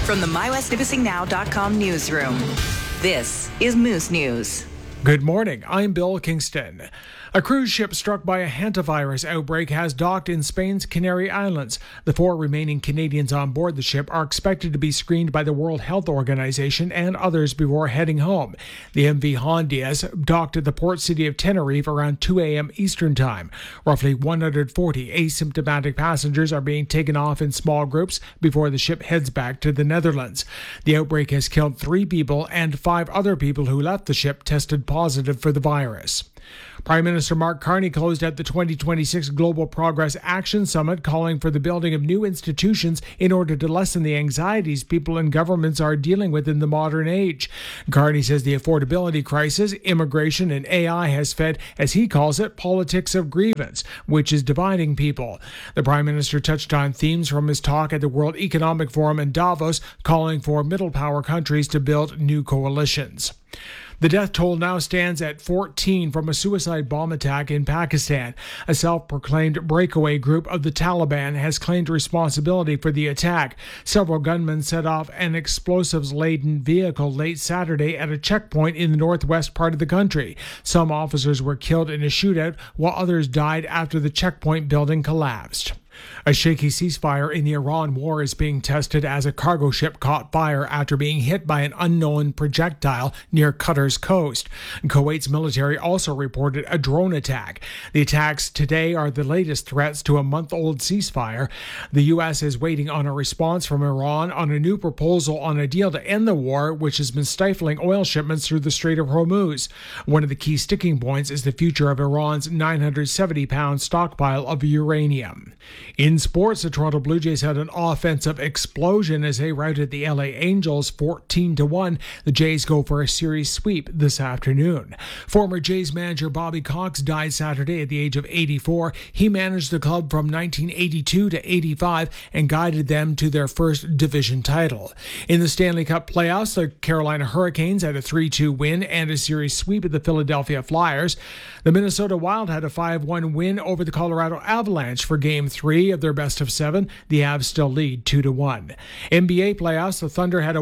From the MyWestNipissingNow.com newsroom, this is Moose News. Good morning, I'm Bill Kingston. A cruise ship struck by a hantavirus outbreak has docked in Spain's Canary Islands. The 4 remaining Canadians on board the ship are expected to be screened by the World Health Organization and others before heading home. The MV Hondias docked at the port city of Tenerife around 2 a.m. Eastern Time. Roughly 140 asymptomatic passengers are being taken off in small groups before the ship heads back to the Netherlands. The outbreak has killed 3 people, and 5 other people who left the ship tested positive for the virus. Prime Minister Mark Carney closed out the 2026 Global Progress Action Summit, calling for the building of new institutions in order to lessen the anxieties people and governments are dealing with in the modern age. Carney says the affordability crisis, immigration, and AI has fed, as he calls it, politics of grievance, which is dividing people. The Prime Minister touched on themes from his talk at the World Economic Forum in Davos, calling for middle power countries to build new coalitions. The death toll now stands at 14 from a suicide bomb attack in Pakistan. A self-proclaimed breakaway group of the Taliban has claimed responsibility for the attack. Several gunmen set off an explosives-laden vehicle late Saturday at a checkpoint in the northwest part of the country. Some officers were killed in a shootout, while others died after the checkpoint building collapsed. A shaky ceasefire in the Iran war is being tested as a cargo ship caught fire after being hit by an unknown projectile near Qatar's coast. Kuwait's military also reported a drone attack. The attacks today are the latest threats to a month-old ceasefire. The U.S. is waiting on a response from Iran on a new proposal on a deal to end the war, which has been stifling oil shipments through the Strait of Hormuz. One of the key sticking points is the future of Iran's 970-pound stockpile of uranium. In sports, the Toronto Blue Jays had an offensive explosion as they routed the LA Angels 14-1. The Jays go for a series sweep this afternoon. Former Jays manager Bobby Cox died Saturday at the age of 84. He managed the club from 1982 to 85 and guided them to their first division title. In the Stanley Cup playoffs, the Carolina Hurricanes had a 3-2 win and a series sweep of the Philadelphia Flyers. The Minnesota Wild had a 5-1 win over the Colorado Avalanche for Game 3 of their best of 7. The Avs still lead 2-1. NBA playoffs, the Thunder had a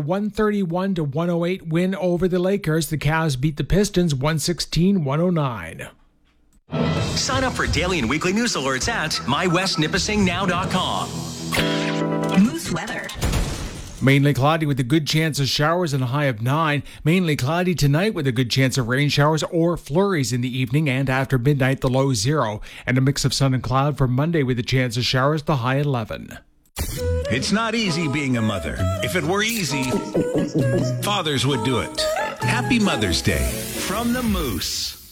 131-108 win over the Lakers. The Cavs beat the Pistons 116-109. Sign up for daily and weekly news alerts at MyWestNipissingNow.com. Moose weather. Mainly cloudy with a good chance of showers and a high of 9. Mainly cloudy tonight with a good chance of rain showers or flurries in the evening, and after midnight the low 0. And a mix of sun and cloud for Monday with a chance of showers, the high 11. It's not easy being a mother. If it were easy, fathers would do it. Happy Mother's Day from the Moose.